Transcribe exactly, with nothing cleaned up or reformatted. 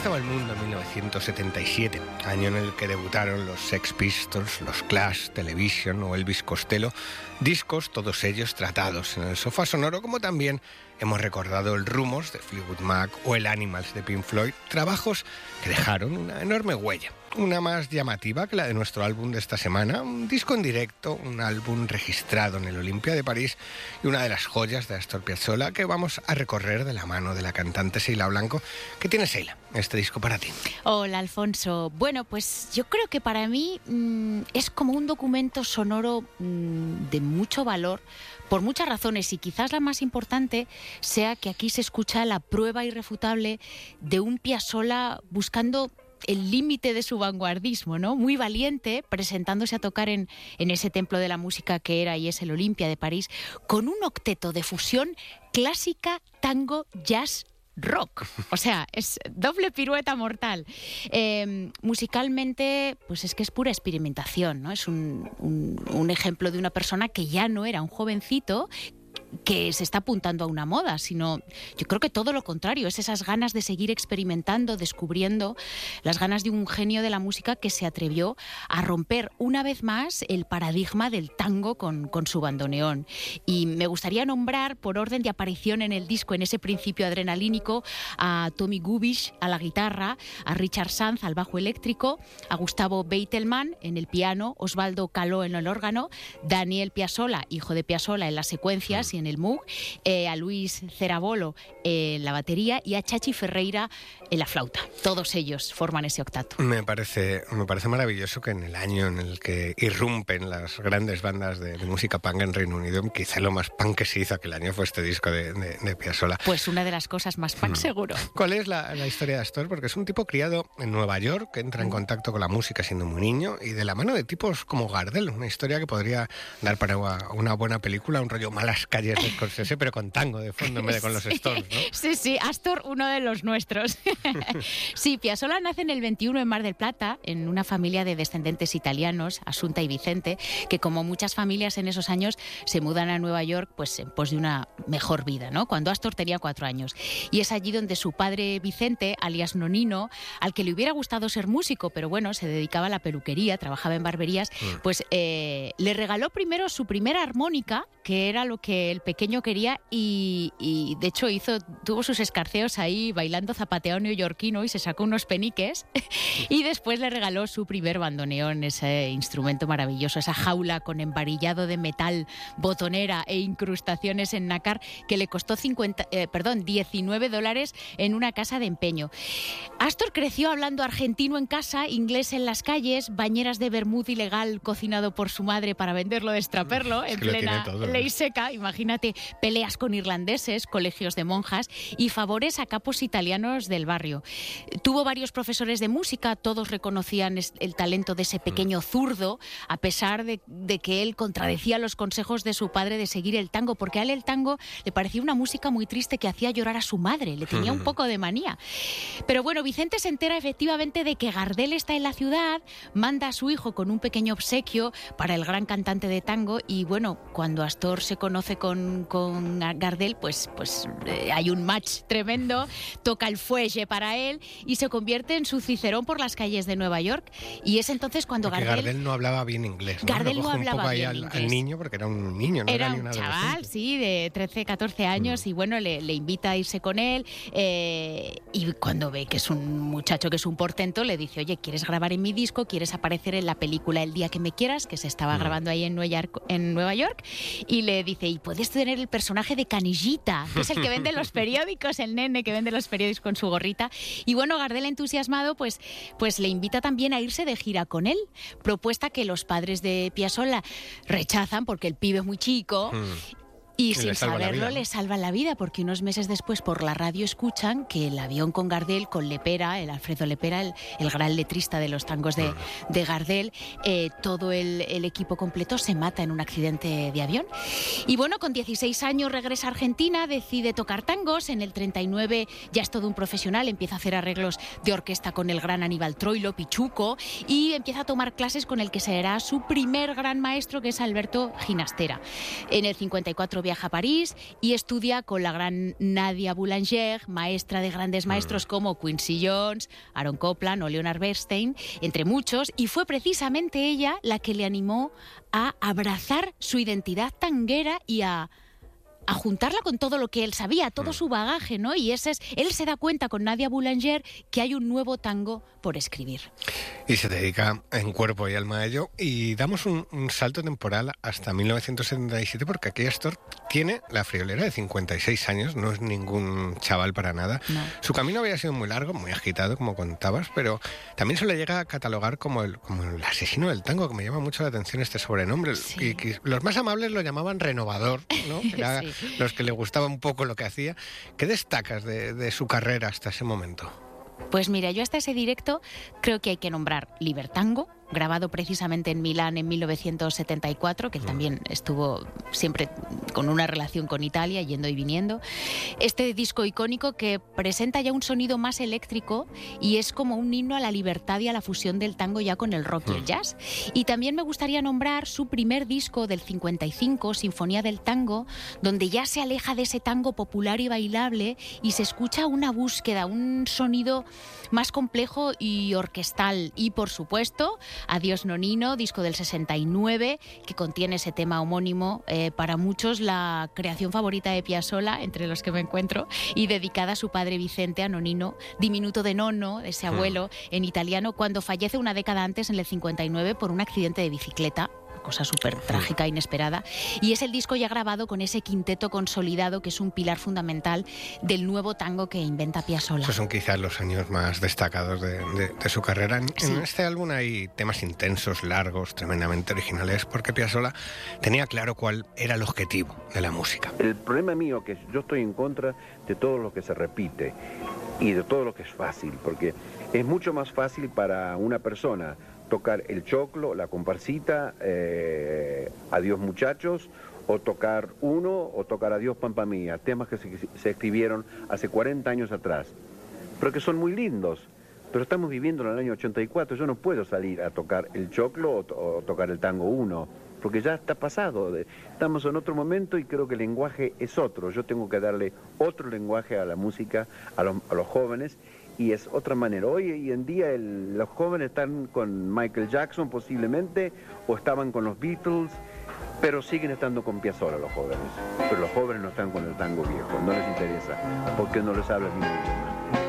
estaba el mundo en mil novecientos setenta y siete, año en el que debutaron los Sex Pistols, los Clash, Television o Elvis Costello, discos todos ellos tratados en el sofá sonoro, como también hemos recordado el Rumors de Fleetwood Mac o el Animals de Pink Floyd, trabajos que dejaron una enorme huella. Una más llamativa que la de nuestro álbum de esta semana, un disco en directo, un álbum registrado en el Olympia de París y una de las joyas de Astor Piazzolla que vamos a recorrer de la mano de la cantante Sheila Blanco. ¿Qué tiene Sheila, este disco para ti? Hola, Alfonso. Bueno, pues yo creo que para mí mmm, es como un documento sonoro mmm, de mucho valor, por muchas razones, y quizás la más importante sea que aquí se escucha la prueba irrefutable de un Piazzolla buscando el límite de su vanguardismo, ¿no? Muy valiente, presentándose a tocar en, en ese templo de la música que era y es el Olympia de París, con un octeto de fusión clásica, tango, jazz, rock. O sea, es doble pirueta mortal. Eh, musicalmente, pues es que es pura experimentación, ¿no? Es un, un, un ejemplo de una persona que ya no era un jovencito que se está apuntando a una moda, sino yo creo que todo lo contrario, es esas ganas de seguir experimentando, descubriendo, las ganas de un genio de la música que se atrevió a romper una vez más el paradigma del tango con, con su bandoneón. Y me gustaría nombrar, por orden de aparición en el disco, en ese principio adrenalínico, a Tommy Gubish a la guitarra, a Richard Sanz al bajo eléctrico, a Gustavo Beitelman en el piano, Osvaldo Caló en el órgano, Daniel Piazzolla, hijo de Piazzolla, en las secuencias y en el Moog, eh, a Luis Cerabolo en la batería y a Chachi Ferreira en la flauta. Todos ellos forman ese octato. Me parece, me parece maravilloso que en el año en el que irrumpen las grandes bandas de, de música punk en Reino Unido, quizá lo más punk que se hizo aquel año fue este disco de, de, de Piazzolla. Pues una de las cosas más punk, mm. seguro. ¿Cuál es la, la historia de Astor? Porque es un tipo criado en Nueva York, que entra en contacto con la música siendo muy niño y de la mano de tipos como Gardel, una historia que podría dar para una, una buena película, un rollo Malas calles de Scorsese, pero con tango de fondo en vez de con los sí, Stones, ¿no? Sí, sí, Astor, uno de los nuestros. Sí, Piazzolla nace en el veintiuno en Mar del Plata, en una familia de descendentes italianos, Asunta y Vicente, que como muchas familias en esos años se mudan a Nueva York pues en pos de una mejor vida, ¿no? Cuando Astor tenía cuatro años. Y es allí donde su padre Vicente, alias Nonino, al que le hubiera gustado ser músico, pero bueno, se dedicaba a la peluquería, trabajaba en barberías, mm. pues eh, le regaló primero su primera armónica, que era lo que el pequeño quería, y, y de hecho hizo tuvo sus escarceos ahí bailando zapateo neoyorquino y se sacó unos peniques y después le regaló su primer bandoneón, ese instrumento maravilloso, esa jaula con embarillado de metal, botonera e incrustaciones en nácar que le costó cincuenta, eh, perdón, diecinueve dólares en una casa de empeño. Astor creció hablando argentino en casa, inglés en las calles, bañeras de vermut ilegal cocinado por su madre para venderlo, extraperlo en plena todo, ley seca, imagínate, peleas con irlandeses, colegios de monjas y favores a capos italianos del barrio. Tuvo varios profesores de música, todos reconocían el talento de ese pequeño zurdo, a pesar de, de que él contradecía los consejos de su padre de seguir el tango, porque a él el tango le parecía una música muy triste que hacía llorar a su madre, le tenía un poco de manía. Pero bueno, Vicente se entera efectivamente de que Gardel está en la ciudad, manda a su hijo con un pequeño obsequio para el gran cantante de tango y bueno, cuando Astor se conoce con, con Gardel, pues, pues eh, hay un match tremendo, toca el fuelle para él y se convierte en su Cicerón por las calles de Nueva York. Y es entonces cuando porque Gardel... Gardel no hablaba bien inglés, ¿no? Gardel no hablaba un poco bien ahí inglés. Al, al niño, porque era un niño, no era, era ni un un chaval, adolescente. sí, de trece, catorce años mm. y bueno, le, le invita a irse con él eh, y cuando ve que es un muchacho, que es un portento, le dice, oye, ¿quieres grabar en mi disco? ¿Quieres aparecer en la película El día que me quieras? Que se estaba mm. grabando ahí en Nueva York, en Nueva York y le dice, y puedes tener el personaje de Canillita, que es el que vende los periódicos, el nene que vende los periódicos con su gorrita. Y bueno, Gardel, entusiasmado, pues, pues le invita también a irse de gira con él, propuesta que los padres de Piazzolla rechazan porque el pibe es muy chico. Mm. Y, y sin saberlo vida, ¿no? le salvan la vida, porque unos meses después por la radio escuchan que el avión con Gardel, con Lepera, el Alfredo Lepera, el, el gran letrista de los tangos de, de Gardel, eh, todo el, el equipo completo se mata en un accidente de avión. Y bueno, con dieciséis años regresa a Argentina, decide tocar tangos, en el treinta y nueve ya es todo un profesional, empieza a hacer arreglos de orquesta con el gran Aníbal Troilo, Pichuco, y empieza a tomar clases con el que será su primer gran maestro, que es Alberto Ginastera. En el cincuenta y cuatro viaja a París y estudia con la gran Nadia Boulanger, maestra de grandes maestros como Quincy Jones, Aaron Copland o Leonard Bernstein, entre muchos, y fue precisamente ella la que le animó a abrazar su identidad tanguera y a... a juntarla con todo lo que él sabía, todo su bagaje, ¿no? Y ese es, él se da cuenta con Nadia Boulanger que hay un nuevo tango por escribir. Y se dedica en cuerpo y alma a ello. Y damos un, un salto temporal hasta mil novecientos setenta y siete, porque aquí Astor tiene la friolera de cincuenta y seis años, no es ningún chaval para nada. No. Su camino había sido muy largo, muy agitado, como contabas, pero también se le llega a catalogar como el, como el asesino del tango, que me llama mucho la atención este sobrenombre. Sí. Y, y los más amables lo llamaban renovador, ¿no? Era, sí. Los que le gustaba un poco lo que hacía. ¿Qué destacas de, de su carrera hasta ese momento? Pues mira, yo hasta ese directo creo que hay que nombrar Libertango, grabado precisamente en Milán en mil novecientos setenta y cuatro, que él también estuvo siempre con una relación con Italia, yendo y viniendo. Este disco icónico que presenta ya un sonido más eléctrico y es como un himno a la libertad y a la fusión del tango ya con el rock y el jazz. Y también me gustaría nombrar su primer disco del cincuenta y cinco, Sinfonía del Tango, donde ya se aleja de ese tango popular y bailable y se escucha una búsqueda, un sonido más complejo y orquestal. Y por supuesto, Adiós Nonino, disco del sesenta y nueve, que contiene ese tema homónimo, eh, para muchos la creación favorita de Piazzolla, entre los que me encuentro, y dedicada a su padre Vicente, a Nonino, diminuto de nonno, ese abuelo, en italiano, cuando fallece una década antes, en el cincuenta y nueve, por un accidente de bicicleta. Cosa súper trágica, inesperada, y es el disco ya grabado con ese quinteto consolidado que es un pilar fundamental del nuevo tango que inventa Piazzolla. Esos son quizás los años más destacados de, de, de su carrera. En, sí. en este álbum hay temas intensos, largos, tremendamente originales, porque Piazzolla tenía claro cuál era el objetivo de la música. El problema mío es que yo estoy en contra de todo lo que se repite y de todo lo que es fácil, porque es mucho más fácil para una persona tocar el choclo, la comparsita, eh, Adiós Muchachos, o tocar uno, o tocar Adiós Pampa Mía, temas que se, se escribieron hace cuarenta años atrás, pero que son muy lindos. Pero estamos viviendo en el año ochenta y cuatro, yo no puedo salir a tocar el choclo o, to o tocar el tango uno, porque ya está pasado. Estamos en otro momento y creo que el lenguaje es otro. Yo tengo que darle otro lenguaje a la música, a los, a los jóvenes, y es otra manera. Hoy y en día el, los jóvenes están con Michael Jackson posiblemente, o estaban con los Beatles, pero siguen estando con Piazzolla los jóvenes. Pero los jóvenes no están con el tango viejo, no les interesa, porque no les habla el mismo idioma.